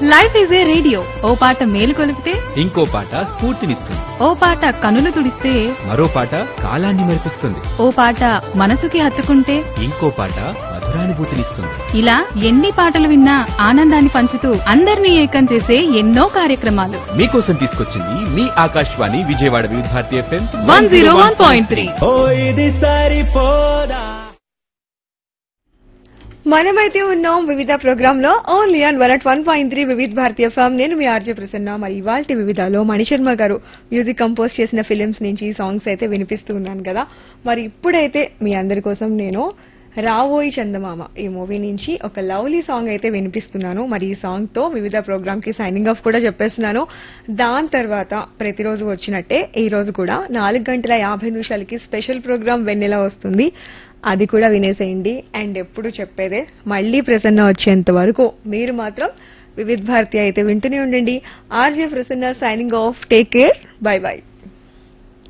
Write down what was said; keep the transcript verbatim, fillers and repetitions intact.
Life is a radio ఓ పాట మేలు కొలిపితే ఇంకో పాట స్ఫూర్తినిస్తుంది. ఓ పాట కనులు తుడిస్తే మరో పాట కాలాన్ని మరిపిస్తుంది. ఓ పాట మనసుకి హత్తుకుంటే ఇంకో పాట మధురానుభూతినిస్తుంది. ఇలా ఎన్ని పాటలు విన్నా ఆనందాన్ని పంచుతూ అందరినీ ఏకం చేసే ఎన్నో కార్యక్రమాలు మీకోసం తీసుకొచ్చింది మీ ఆకాశవాణి విజయవాడ వివిధ Bharati FM one zero one point three. ఓ ఇది సరిపోదా. మనమైతే ఉన్నాం వివిధ ప్రోగ్రామ్ లో only on one at one point three వివిధ భారతీయ ఫామ్. నేను మీ ఆర్జే ప్రసన్న. మరి ఇవాల్టి వివిధలో మణిశర్మ గారు మ్యూజిక్ కంపోజ్ చేసిన ఫిలిమ్స్ నుంచి సాంగ్స్ అయితే వినిపిస్తూ ఉన్నాను కదా. మరి ఇప్పుడైతే మీ అందరి కోసం నేను రావోయి చందమామ ఈ మూవీ నుంచి ఒక లవ్లీ సాంగ్ అయితే వినిపిస్తున్నాను. మరి ఈ సాంగ్ తో వివిధ ప్రోగ్రామ్ కి సైనింగ్ ఆఫ్ కూడా చెప్పేస్తున్నాను. దాని తర్వాత ప్రతిరోజు వచ్చినట్టే ఈ రోజు కూడా నాలుగు గంటల యాభై నిమిషాలకి స్పెషల్ ప్రోగ్రామ్ వెన్నెల వస్తుంది. అది కూడా వినేసేయండి. అండ్ ఎప్పుడు చెప్పేదే మళ్లీ ప్రసన్న వచ్చేంత వరకు మీరు మాత్రం వివిధ భారతి అయితే వింటూనే ఉండండి. RJ Prasanna signing off. Take care. By by.